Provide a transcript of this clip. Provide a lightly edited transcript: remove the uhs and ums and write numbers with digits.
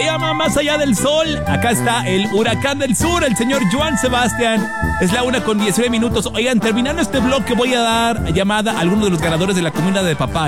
llama Más Allá del Sol. Acá está el huracán del sur, el señor Joan Sebastián. Es la 1:19 minutos. Oigan, terminando este bloque voy a dar llamada a algunos de los ganadores de la comuna de papá.